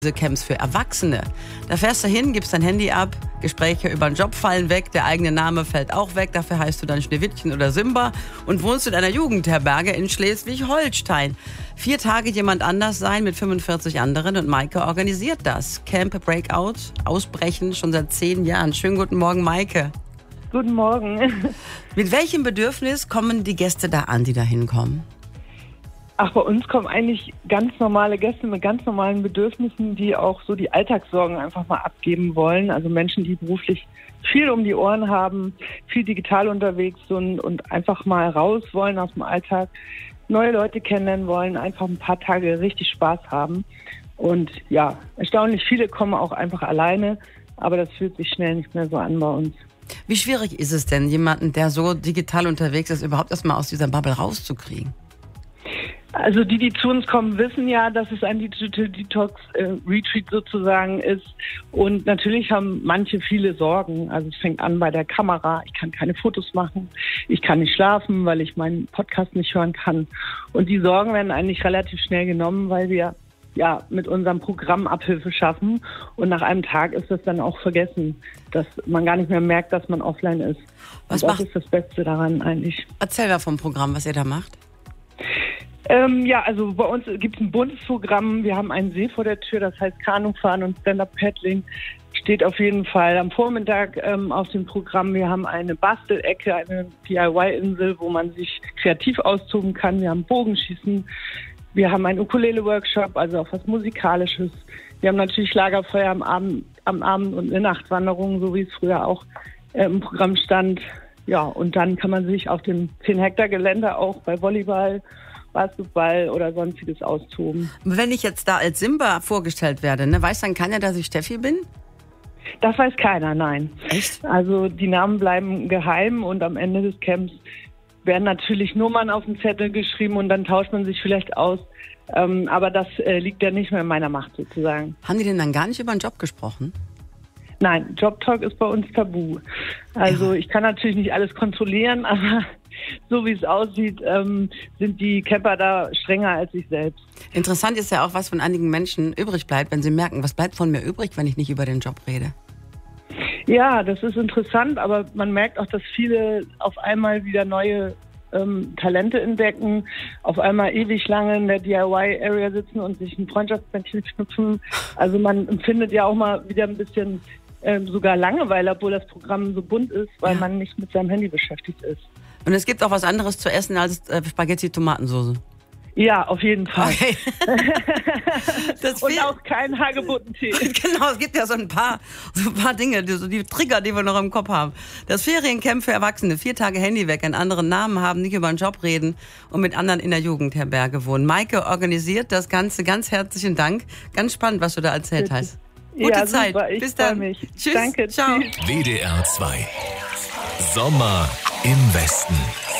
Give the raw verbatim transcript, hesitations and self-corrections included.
Diese Camps für Erwachsene. Da fährst du hin, gibst dein Handy ab, Gespräche über den Job fallen weg, der eigene Name fällt auch weg, dafür heißt du dann Schneewittchen oder Simba und wohnst in einer Jugendherberge in Schleswig-Holstein. Vier Tage jemand anders sein mit fünfundvierzig anderen und Maike organisiert das. Camp Breakout, Ausbrechen, schon seit zehn Jahren. Schönen guten Morgen, Maike. Guten Morgen. Mit welchem Bedürfnis kommen die Gäste da an, die da hinkommen? Ach, bei uns kommen eigentlich ganz normale Gäste mit ganz normalen Bedürfnissen, die auch so die Alltagssorgen einfach mal abgeben wollen. Also Menschen, die beruflich viel um die Ohren haben, viel digital unterwegs sind und einfach mal raus wollen aus dem Alltag, neue Leute kennenlernen wollen, einfach ein paar Tage richtig Spaß haben. Und ja, erstaunlich viele kommen auch einfach alleine, aber das fühlt sich schnell nicht mehr so an bei uns. Wie schwierig ist es denn, jemanden, der so digital unterwegs ist, überhaupt erstmal aus dieser Bubble rauszukriegen? Also die, die zu uns kommen, wissen ja, dass es ein Digital Detox äh, Retreat sozusagen ist. Und natürlich haben manche viele Sorgen. Also es fängt an bei der Kamera. Ich kann keine Fotos machen. Ich kann nicht schlafen, weil ich meinen Podcast nicht hören kann. Und die Sorgen werden eigentlich relativ schnell genommen, weil wir ja mit unserem Programm Abhilfe schaffen. Und nach einem Tag ist das dann auch vergessen, dass man gar nicht mehr merkt, dass man offline ist. Was Und das macht... ist das Beste daran eigentlich. Erzähl mal vom Programm, was ihr da macht. Ähm, ja, also bei uns gibt es ein buntes Programm. Wir haben einen See vor der Tür, das heißt Kanufahren und Stand-Up-Paddling. Steht auf jeden Fall am Vormittag ähm, auf dem Programm. Wir haben eine Bastelecke, eine D I Y-Insel, wo man sich kreativ austoben kann. Wir haben Bogenschießen. Wir haben einen Ukulele-Workshop, also auch was Musikalisches. Wir haben natürlich Lagerfeuer am Abend, am Abend und eine Nachtwanderung, so wie es früher auch äh, im Programm stand. Ja, und dann kann man sich auf dem zehn Hektar Gelände auch bei Volleyball, Basketball oder sonstiges austoben. Wenn ich jetzt da als Simba vorgestellt werde, ne, weiß dann keiner, dass ich Steffi bin? Das weiß keiner, nein. Echt? Also die Namen bleiben geheim und am Ende des Camps werden natürlich Nummern auf den Zettel geschrieben und dann tauscht man sich vielleicht aus. Ähm, aber das äh, liegt ja nicht mehr in meiner Macht sozusagen. Haben die denn dann gar nicht über den Job gesprochen? Nein, Jobtalk ist bei uns tabu. Also ja. Ich kann natürlich nicht alles kontrollieren, aber so wie es aussieht, ähm, sind die Camper da strenger als ich selbst. Interessant ist ja auch, was von einigen Menschen übrig bleibt, wenn sie merken, was bleibt von mir übrig, wenn ich nicht über den Job rede. Ja, das ist interessant, aber man merkt auch, dass viele auf einmal wieder neue ähm, Talente entdecken, auf einmal ewig lange in der D I Y-Area sitzen und sich ein Freundschaftsbändchen knüpfen. Also man empfindet ja auch mal wieder ein bisschen ähm, sogar Langeweile, obwohl das Programm so bunt ist, weil ja. man nicht mit seinem Handy beschäftigt ist. Und es gibt auch was anderes zu essen als äh, Spaghetti-Tomatensoße. Ja, auf jeden Fall. Okay. Das und auch kein Hagebuttentee. Genau, es gibt ja so ein paar, so ein paar Dinge, die, so die Trigger, die wir noch im Kopf haben. Das Feriencamp für Erwachsene, vier Tage Handy weg, einen anderen Namen haben, nicht über den Job reden und mit anderen in der Jugendherberge wohnen. Maike organisiert das Ganze, ganz herzlichen Dank. Ganz spannend, was du da erzählt Bitte. hast. Gute ja, Zeit. Super. Ich Bis dann. Mich. Tschüss. Danke. Ciao. W D R zwei. Sommer im Westen.